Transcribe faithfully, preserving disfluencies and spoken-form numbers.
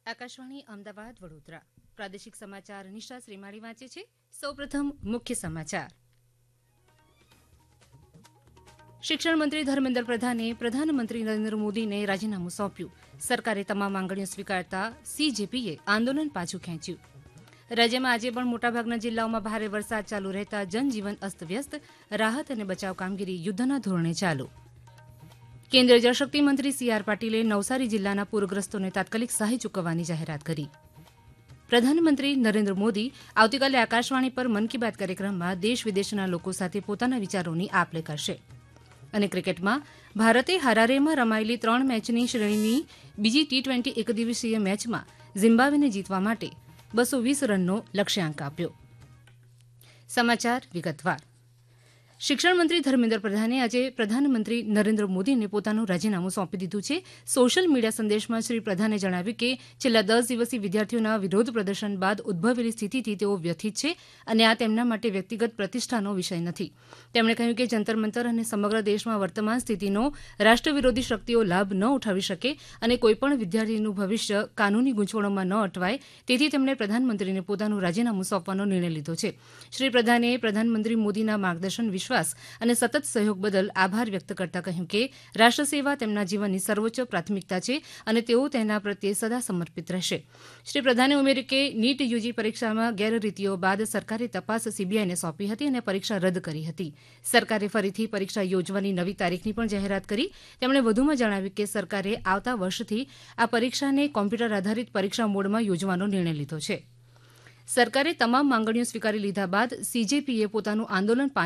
આકાશવાણી અમદાવાદ વડોદરા પ્રાદેશિક સમાચાર નિશા શ્રીમાળી વાંચે છે. સૌપ્રથમ મુખ્ય સમાચાર. શિક્ષણ મંત્રી ધર્મેન્દ્ર પ્રધાને પ્રધાનમંત્રી નરેન્દ્ર મોદીને રાજીનામું સોંપ્યું. સરકારે તમામ માંગણીઓ સ્વીકારતા સીજેપીએ આંદોલન પાછું ખેંચ્યું. રાજ્યમાં આજે પણ મોટાભાગના જિલ્લાઓમાં ભારે વરસાદ ચાલુ રહેતા જનજીવન અસ્તવ્યસ્ત. રાહત અને બચાવ કામગીરી યુદ્ધના ધોરણે ચાલુ. કેન્દ્રીય જળશક્તિ મંત્રી સી આર પાટીલે નવસારી જિલ્લાના પૂરગ્રસ્તોને તાત્કાલિક સહાય ચૂકવવાની જાહેરાત કરી. પ્રધાનમંત્રી નરેન્દ્ર મોદી આવતીકાલે આકાશવાણી પર મન કી બાત કાર્યક્રમમાં દેશ વિદેશના લોકો સાથે પોતાના વિચારોની આપ લે કરશે. અને ક્રિકેટમાં ભારતે હરારેમાં રમાયેલી ત્રણ મેચની શ્રેણીની બીજી ટી ટ્વેન્ટી એકદિવસીય મેચમાં ઝિમ્બાબ્વેને જીતવા માટે બસો વીસ રનનો લક્ષ્યાંક આપ્યો. સમાચાર વિગતવાર. શિક્ષણ મંત્રી ધર્મેન્દ્ર પ્રધાને આજે પ્રધાનમંત્રી નરેન્દ્ર મોદીને પોતાનું રાજીનામું સોંપી દીધું છે. સોશિયલ મીડિયા સંદેશમાં શ્રી પ્રધાને જણાવ્યું કે છેલ્લા દસ દિવસથી વિદ્યાર્થીઓના વિરોધ પ્રદર્શન બાદ ઉદભવેલી સ્થિતિથી તેઓ વ્યથિત છે અને આ તેમના માટે વ્યક્તિગત પ્રતિષ્ઠાનો વિષય નથી. તેમણે કહ્યું કે જંતર મંતર અને સમગ્ર દેશમાં વર્તમાન સ્થિતિનો રાષ્ટ્ર વિરોધી શક્તિઓ લાભ ન ઉઠાવી શકે અને કોઈપણ વિદ્યાર્થીનું ભવિષ્ય કાનૂની ગૂંચવણોમાં ન અટવાય તેથી તેમણે પ્રધાનમંત્રીને પોતાનું રાજીનામું સોંપવાનો નિર્ણય લીધો છે. શ્રી પ્રધાને પ્રધાનમંત્રી મોદીના માર્ગદર્શન વિશ્વાસ અને સતત સહયોગ બદલ આભાર વ્યક્ત કરતા કહ્યું કે રાષ્ટ્રસેવા તેમના જીવનની સર્વોચ્ચ પ્રાથમિકતા છે અને તેઓ તેના પ્રત્યે સદા સમર્પિત રહેશે. શ્રી પ્રધાને ઉમેર્યું કે નીટ યુજી પરીક્ષામાં ગેરરીતિઓ બાદ સરકારે તપાસ સીબીઆઈને સોંપી હતી અને પરીક્ષા રદ કરી હતી. સરકારે ફરીથી પરીક્ષા યોજવાની નવી તારીખની પણ જાહેરાત કરી. તેમણે વધુમાં જણાવ્યું કે સરકારે આવતા વર્ષથી આ પરીક્ષાને કોમ્પ્યુટર આધારિત પરીક્ષા મોડમાં યોજવાનો નિર્ણય લીધો છે. સરકારે તમામ માંગણીઓ સ્વીકારી લીધા બાદ સીજેપીએ પોતાનું આંદોલન